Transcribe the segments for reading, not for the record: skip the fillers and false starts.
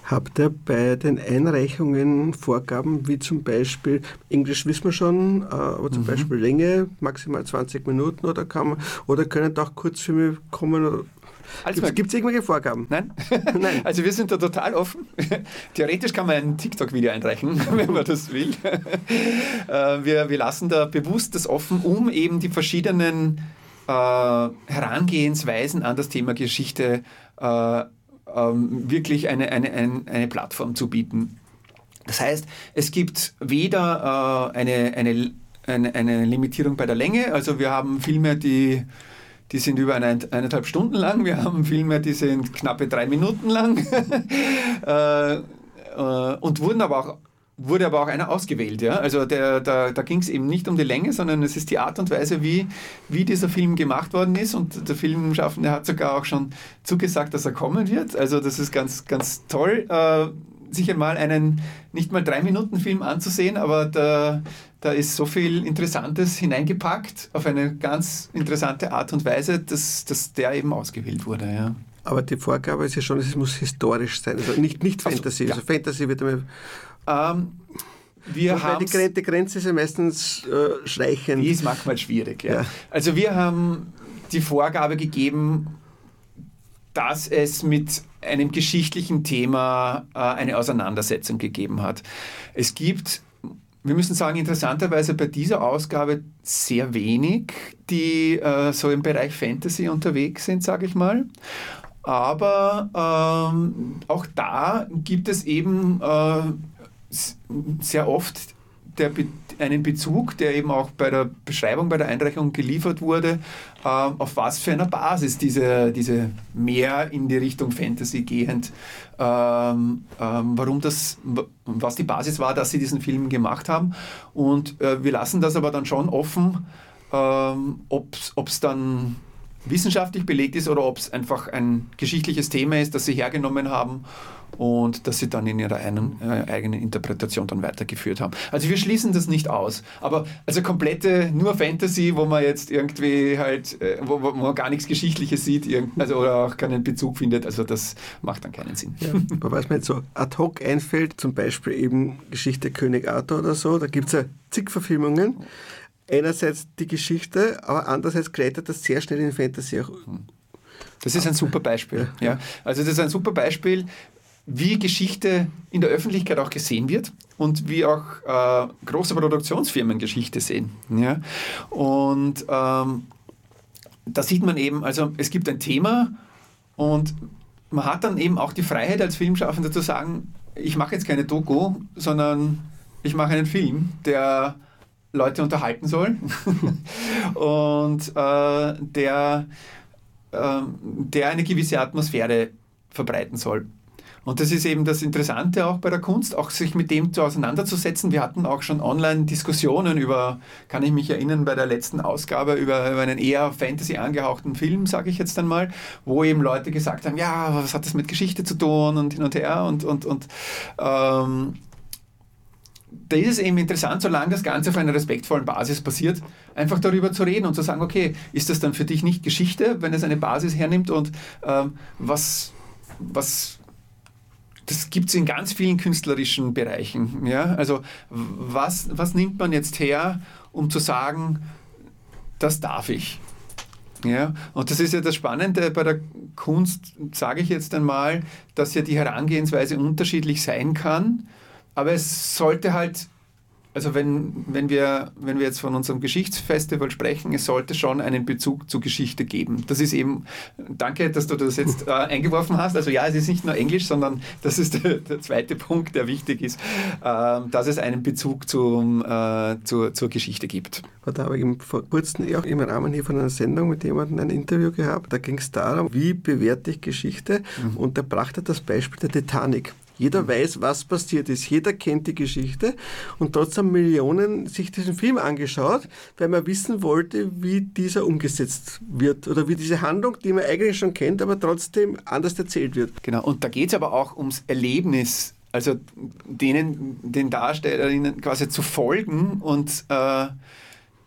Habt ihr bei den Einreichungen Vorgaben, wie zum Beispiel, Englisch wissen wir schon, aber zum Beispiel Länge, maximal 20 Minuten oder können auch Kurzfilme kommen? Gibt es irgendwelche Vorgaben? Nein. Nein. Also wir sind da total offen. Theoretisch kann man ein TikTok-Video einreichen, wenn man das will. Wir lassen da bewusst das offen, um eben die verschiedenen Herangehensweisen an das Thema Geschichte wirklich eine Plattform zu bieten. Das heißt, es gibt weder eine Limitierung bei der Länge, also wir haben Filme, die sind über 1,5 Stunden lang. Wir haben Filme, die sind knappe 3 Minuten lang. Und wurde aber auch einer ausgewählt. Ja? Also da ging es eben nicht um die Länge, sondern es ist die Art und Weise, wie dieser Film gemacht worden ist. Und der Filmschaffende hat sogar auch schon zugesagt, dass er kommen wird. Also das ist ganz, ganz toll, sich einmal einen nicht mal 3-Minuten-Film anzusehen, aber da ist so viel Interessantes hineingepackt auf eine ganz interessante Art und Weise, dass der eben ausgewählt wurde. Ja. Aber die Vorgabe ist ja schon, es muss historisch sein, also nicht Fantasy. Ja. Also Fantasy wird einmal... Die Grenze ist ja meistens schleichend. Die ist manchmal schwierig. Ja. Also wir haben die Vorgabe gegeben, dass es mit einem geschichtlichen Thema eine Auseinandersetzung gegeben hat. Es gibt, wir müssen sagen, interessanterweise bei dieser Ausgabe sehr wenig, die so im Bereich Fantasy unterwegs sind, sage ich mal. Aber auch da gibt es eben sehr oft einen Bezug, der eben auch bei der Beschreibung, bei der Einreichung geliefert wurde, auf was für einer Basis diese mehr in die Richtung Fantasy gehend, was die Basis war, dass sie diesen Film gemacht haben. Und wir lassen das aber dann schon offen, ob es dann wissenschaftlich belegt ist oder ob es einfach ein geschichtliches Thema ist, das sie hergenommen haben und das sie dann in ihrer eigenen Interpretation dann weitergeführt haben. Also wir schließen das nicht aus. Aber also komplette nur Fantasy, wo man jetzt irgendwie halt, wo man gar nichts Geschichtliches sieht, oder auch keinen Bezug findet, also das macht dann keinen Sinn. Ja, aber was mir jetzt so ad hoc einfällt, zum Beispiel eben Geschichte König Arthur oder so, da gibt es ja zig Verfilmungen. Einerseits die Geschichte, aber andererseits gleitet das sehr schnell in Fantasy auch. Das ist ein super Beispiel. Ja. Also das ist ein super Beispiel, wie Geschichte in der Öffentlichkeit auch gesehen wird und wie auch große Produktionsfirmen Geschichte sehen. Ja. Und da sieht man eben, also es gibt ein Thema und man hat dann eben auch die Freiheit als Filmschaffender zu sagen, ich mache jetzt keine Doku, sondern ich mache einen Film, der Leute unterhalten soll und der eine gewisse Atmosphäre verbreiten soll. Und das ist eben das Interessante auch bei der Kunst, auch sich mit dem auseinanderzusetzen. Wir hatten auch schon Online-Diskussionen kann ich mich erinnern, bei der letzten Ausgabe über einen eher Fantasy angehauchten Film, sage ich jetzt einmal, wo eben Leute gesagt haben, ja, was hat das mit Geschichte zu tun und hin und her und da ist es eben interessant, solange das Ganze auf einer respektvollen Basis passiert, einfach darüber zu reden und zu sagen, okay, ist das dann für dich nicht Geschichte, wenn es eine Basis hernimmt und das gibt es in ganz vielen künstlerischen Bereichen. Ja? Also was nimmt man jetzt her, um zu sagen, das darf ich? Ja? Und das ist ja das Spannende bei der Kunst, sage ich jetzt einmal, dass ja die Herangehensweise unterschiedlich sein kann. Aber es sollte halt, also wenn wir jetzt von unserem Geschichtsfestival sprechen, es sollte schon einen Bezug zur Geschichte geben. Das ist eben, danke, dass du das jetzt eingeworfen hast. Also ja, es ist nicht nur Englisch, sondern das ist der zweite Punkt, der wichtig ist, dass es einen Bezug zur Geschichte gibt. Da habe ich vor kurzem auch im Rahmen hier von einer Sendung mit jemandem ein Interview gehabt. Da ging es darum, wie bewerte ich Geschichte? Und da brachte das Beispiel der Titanic. Jeder weiß, was passiert ist. Jeder kennt die Geschichte und trotzdem haben Millionen sich diesen Film angeschaut, weil man wissen wollte, wie dieser umgesetzt wird oder wie diese Handlung, die man eigentlich schon kennt, aber trotzdem anders erzählt wird. Genau, und da geht es aber auch ums Erlebnis, also den Darstellerinnen quasi zu folgen und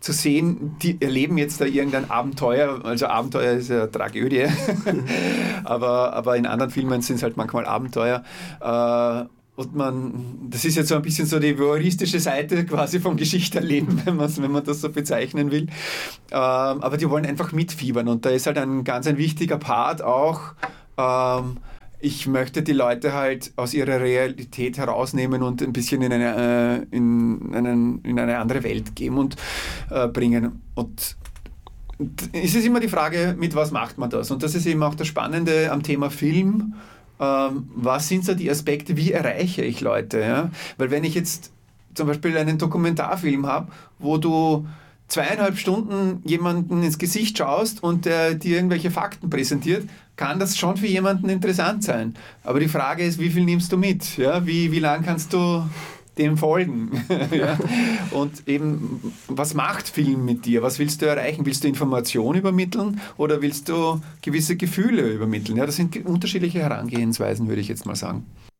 zu sehen, die erleben jetzt da irgendein Abenteuer, also Abenteuer ist ja Tragödie, aber in anderen Filmen sind es halt manchmal Abenteuer. Und das ist jetzt so ein bisschen so die voyeuristische Seite quasi vom Geschichterleben, wenn man das so bezeichnen will. Aber die wollen einfach mitfiebern und da ist halt ein ganz ein wichtiger Part auch, ich möchte die Leute halt aus ihrer Realität herausnehmen und ein bisschen in eine andere Welt geben und bringen. Und es ist immer die Frage, mit was macht man das? Und das ist eben auch das Spannende am Thema Film. Was sind so die Aspekte, wie erreiche ich Leute? Ja? Weil wenn ich jetzt zum Beispiel einen Dokumentarfilm habe, wo du 2,5 Stunden jemanden ins Gesicht schaust und der dir irgendwelche Fakten präsentiert, kann das schon für jemanden interessant sein. Aber die Frage ist, wie viel nimmst du mit? Ja? Wie lang kannst du dem folgen? Ja? Und eben, was macht Film mit dir? Was willst du erreichen? Willst du Information übermitteln oder willst du gewisse Gefühle übermitteln? Ja, das sind unterschiedliche Herangehensweisen, würde ich jetzt mal sagen.